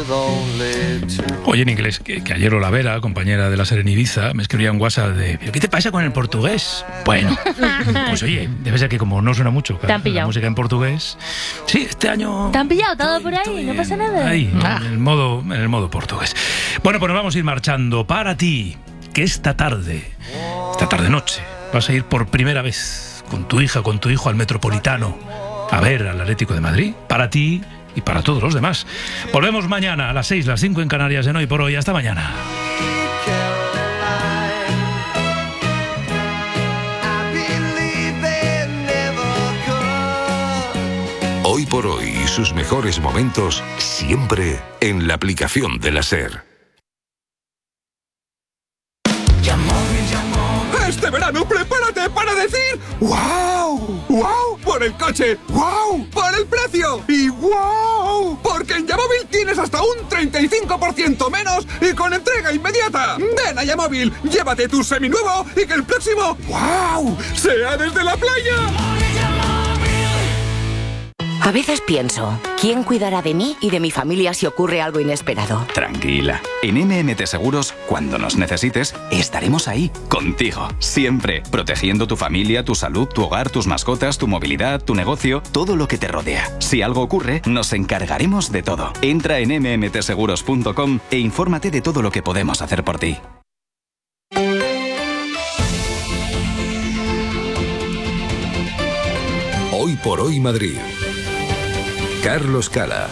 Oye, en inglés, que ayer Olavera, compañera de la SER en Ibiza, me escribía un WhatsApp de ¿pero qué te pasa con el portugués? Bueno, pues oye, debe ser que como no suena mucho la música en portugués. Sí, este año... ¿Te han pillado todo por ahí? ¿No pasa nada? Ahí, en el modo portugués. Bueno, pues nos vamos a ir marchando. Para ti, que esta tarde noche, vas a ir por primera vez con tu hija, con tu hijo al Metropolitano a ver al Atlético de Madrid. Para ti y para todos los demás. Volvemos mañana a las 6, las 5 en Canarias en Hoy por Hoy. Hasta mañana. Hoy por Hoy y sus mejores momentos siempre en la aplicación de la SER. Este verano prepárate para decir ¡wow! ¡Wow! Por el coche, ¡wow! Por el precio y ¡wow! Porque en Yamóvil tienes hasta un 35% menos y con entrega inmediata. Ven a Yamóvil, llévate tu seminuevo y que el próximo ¡wow! sea desde la playa. A veces pienso, ¿quién cuidará de mí y de mi familia si ocurre algo inesperado? Tranquila, en MMT Seguros, cuando nos necesites, estaremos ahí, contigo, siempre, protegiendo tu familia, tu salud, tu hogar, tus mascotas, tu movilidad, tu negocio, todo lo que te rodea. Si algo ocurre, nos encargaremos de todo. Entra en mmtseguros.com e infórmate de todo lo que podemos hacer por ti. Hoy por Hoy Madrid. Carlos Cala.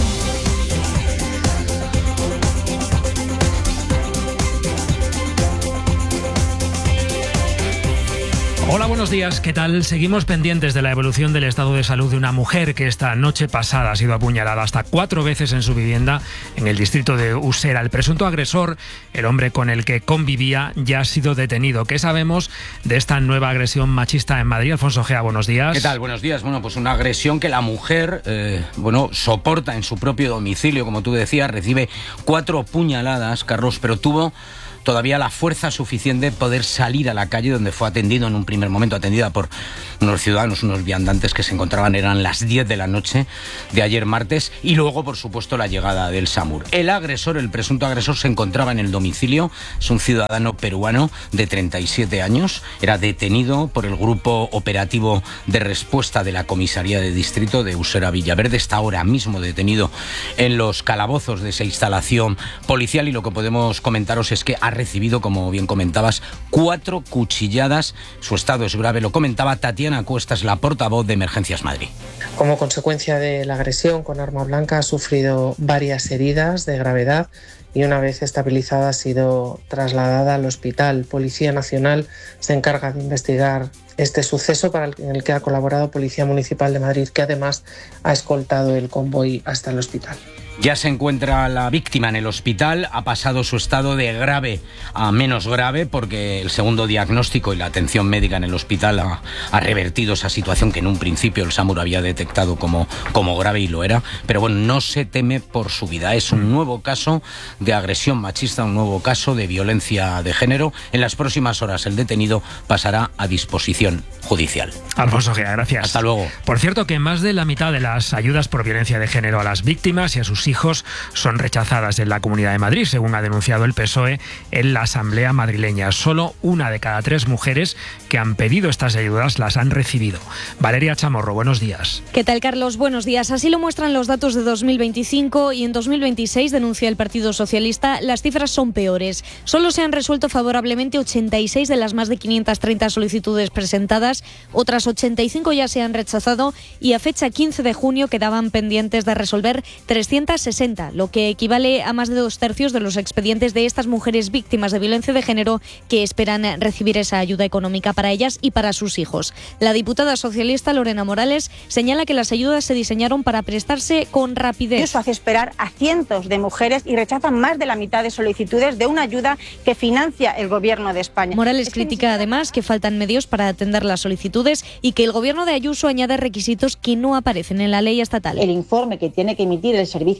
Hola, buenos días, ¿qué tal? Seguimos pendientes de la evolución del estado de salud de una mujer que esta noche pasada ha sido apuñalada hasta 4 veces en su vivienda en el distrito de Usera. El presunto agresor, el hombre con el que convivía, ya ha sido detenido. ¿Qué sabemos de esta nueva agresión machista en Madrid? Alfonso Gea, buenos días. ¿Qué tal? Buenos días. Bueno, pues una agresión que la mujer, soporta en su propio domicilio, como tú decías, recibe 4 puñaladas, Carlos, pero tuvo todavía la fuerza suficiente de poder salir a la calle, donde fue atendido en un primer momento, atendida por unos ciudadanos, unos viandantes que se encontraban, eran las 10 de la noche de ayer martes, y luego, por supuesto, la llegada del SAMUR. El agresor, el presunto agresor, se encontraba en el domicilio, es un ciudadano peruano de 37 años, era detenido por el Grupo Operativo de Respuesta de la Comisaría de Distrito de Usera Villaverde, está ahora mismo detenido en los calabozos de esa instalación policial, y lo que podemos comentaros es que ha recibido, como bien comentabas, 4 cuchilladas. Su estado es grave, lo comentaba Tatiana Cuestas, la portavoz de Emergencias Madrid. Como consecuencia de la agresión con arma blanca ha sufrido varias heridas de gravedad y una vez estabilizada ha sido trasladada al hospital. Policía Nacional se encarga de investigar este suceso en el que ha colaborado Policía Municipal de Madrid, que además ha escoltado el convoy hasta el hospital. Ya se encuentra la víctima en el hospital, ha pasado su estado de grave a menos grave porque el segundo diagnóstico y la atención médica en el hospital ha revertido esa situación que en un principio el SAMUR había detectado como grave, y lo era, pero bueno, no se teme por su vida. Es un nuevo caso de agresión machista, un nuevo caso de violencia de género. En las próximas horas el detenido pasará a disposición judicial. Alfonso Gea, gracias. Hasta luego. Por cierto, que más de la mitad de las ayudas por violencia de género a las víctimas y a sus hijos son rechazadas en la Comunidad de Madrid, según ha denunciado el PSOE en la Asamblea madrileña. Solo 1 de cada 3 mujeres que han pedido estas ayudas las han recibido. Valeria Chamorro, buenos días. ¿Qué tal, Carlos? Buenos días. Así lo muestran los datos de 2025 y en 2026, denuncia el Partido Socialista, las cifras son peores. Solo se han resuelto favorablemente 86 de las más de 530 solicitudes presentadas, otras 85 ya se han rechazado y a fecha 15 de junio quedaban pendientes de resolver 360, lo que equivale a más de 2/3 de los expedientes de estas mujeres víctimas de violencia de género que esperan recibir esa ayuda económica para ellas y para sus hijos. La diputada socialista Lorena Morales señala que las ayudas se diseñaron para prestarse con rapidez. Eso hace esperar a cientos de mujeres y rechazan más de la mitad de solicitudes de una ayuda que financia el Gobierno de España. Morales critica además que faltan medios para atender las solicitudes y que el Gobierno de Ayuso añade requisitos que no aparecen en la ley estatal. El informe que tiene que emitir el Servicio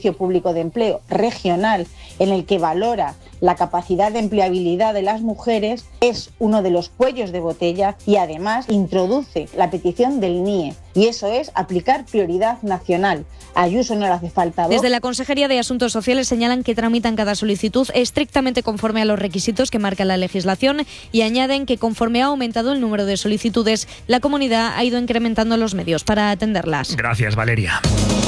Servicio Público de Empleo regional en el que valora la capacidad de empleabilidad de las mujeres, es uno de los cuellos de botella y además introduce la petición del NIE. Y eso es aplicar prioridad nacional. A Ayuso no le hace falta. Desde la Consejería de Asuntos Sociales señalan que tramitan cada solicitud estrictamente conforme a los requisitos que marca la legislación y añaden que conforme ha aumentado el número de solicitudes, la comunidad ha ido incrementando los medios para atenderlas. Gracias, Valeria.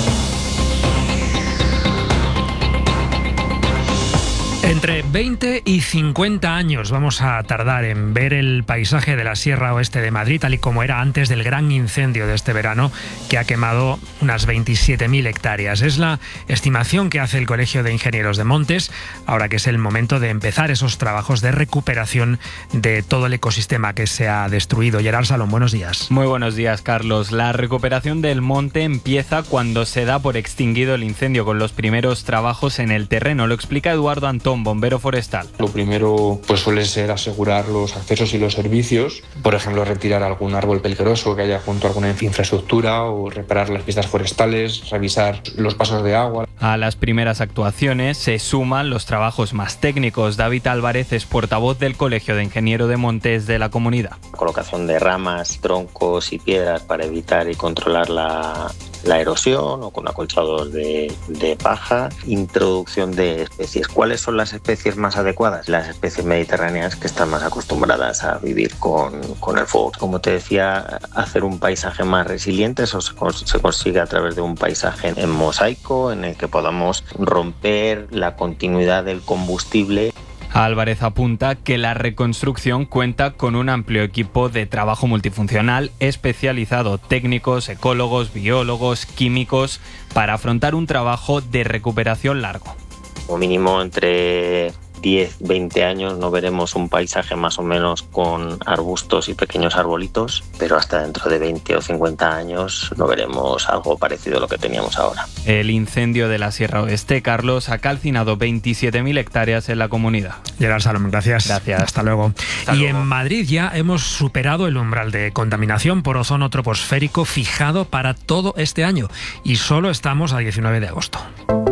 Entre 20 y 50 años vamos a tardar en ver el paisaje de la Sierra Oeste de Madrid, tal y como era antes del gran incendio de este verano que ha quemado unas 27.000 hectáreas. Es la estimación que hace el Colegio de Ingenieros de Montes, ahora que es el momento de empezar esos trabajos de recuperación de todo el ecosistema que se ha destruido. Gerard Salón, buenos días. Muy buenos días, Carlos. La recuperación del monte empieza cuando se da por extinguido el incendio, con los primeros trabajos en el terreno. Lo explica Eduardo Antón, bombero forestal. Lo primero suele ser asegurar los accesos y los servicios, por ejemplo retirar algún árbol peligroso que haya junto a alguna infraestructura o reparar las pistas forestales, revisar los pasos de agua. A las primeras actuaciones se suman los trabajos más técnicos. David Álvarez es portavoz del Colegio de Ingenieros de Montes de la comunidad. Colocación de ramas, troncos y piedras para evitar y controlar la erosión, o con acolchados de paja, introducción de especies. ¿Cuáles son las especies más adecuadas? Las especies mediterráneas, que están más acostumbradas a vivir con el fuego. Como te decía, hacer un paisaje más resiliente, eso se consigue a través de un paisaje en mosaico, en el que podamos romper la continuidad del combustible. Álvarez apunta que la reconstrucción cuenta con un amplio equipo de trabajo multifuncional especializado, técnicos, ecólogos, biólogos, químicos, para afrontar un trabajo de recuperación largo. Como mínimo entre 10-20 años no veremos un paisaje más o menos con arbustos y pequeños arbolitos, pero hasta dentro de 20 o 50 años no veremos algo parecido a lo que teníamos ahora. El incendio de la Sierra Oeste, Carlos, ha calcinado 27.000 hectáreas en la comunidad. Gerard Salom, gracias. Gracias. Hasta luego. En Madrid ya hemos superado el umbral de contaminación por ozono troposférico fijado para todo este año y solo estamos a 19 de agosto.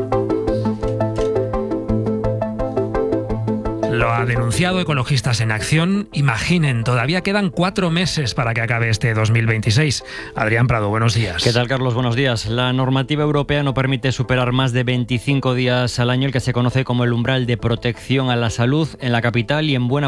Lo ha denunciado Ecologistas en Acción. Imaginen, todavía quedan 4 meses para que acabe este 2026. Adrián Prado, buenos días. ¿Qué tal, Carlos? Buenos días. La normativa europea no permite superar más de 25 días al año el que se conoce como el umbral de protección a la salud en la capital y en buena